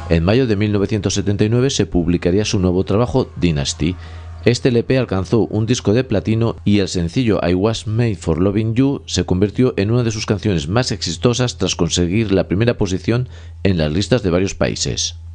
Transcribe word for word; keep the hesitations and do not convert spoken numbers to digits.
En mayo de mil novecientos setenta y nueve se publicaría su nuevo trabajo, Dynasty. Este L P alcanzó un disco de platino y el sencillo I Was Made for Loving You se convirtió en una de sus canciones más exitosas tras conseguir la primera posición en las listas de varios países.